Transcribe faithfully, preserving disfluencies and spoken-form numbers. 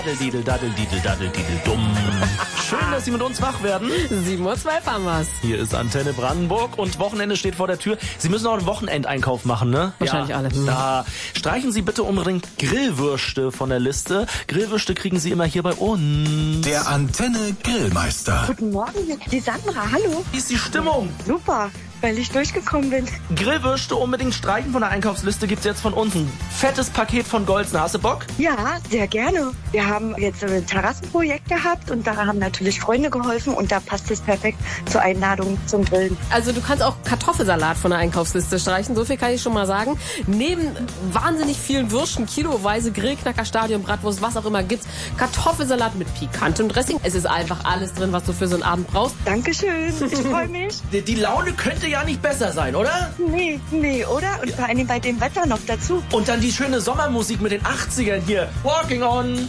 Didel, daddel, didel, daddel, didel, dumm. Schön, dass Sie mit uns wach werden. sieben Uhr zwölf haben wir's. Hier ist Antenne Brandenburg und Wochenende steht vor der Tür. Sie müssen auch einen Wochenendeinkauf machen, ne? Wahrscheinlich ja, alle. Hm. Da streichen Sie bitte unbedingt Grillwürste von der Liste. Grillwürste kriegen Sie immer hier bei uns. Der Antenne Grillmeister. Guten Morgen, die Sandra, hallo. Wie ist die Stimmung? Super, weil ich durchgekommen bin. Grillwürste unbedingt streichen von der Einkaufsliste gibt's jetzt von uns. Ein fettes Paket von Goldsner. Hast du Bock? Ja, sehr gerne. Wir haben jetzt ein Terrassenprojekt gehabt und da haben natürlich Freunde geholfen und da passt es perfekt zur Einladung zum Grillen. Also du kannst auch Kartoffelsalat von der Einkaufsliste streichen, so viel kann ich schon mal sagen. Neben wahnsinnig vielen Würsten, kiloweise Grillknacker, Stadion, Bratwurst, was auch immer gibt's, Kartoffelsalat mit pikantem Dressing. Es ist einfach alles drin, was du für so einen Abend brauchst. Dankeschön, ich freue mich. Die, die Laune könnte ja nicht besser sein, oder? Nee, nee, oder? Und vor allem bei dem Wetter noch dazu. Und dann die schöne Sommermusik mit den achtzigern hier. Walking on.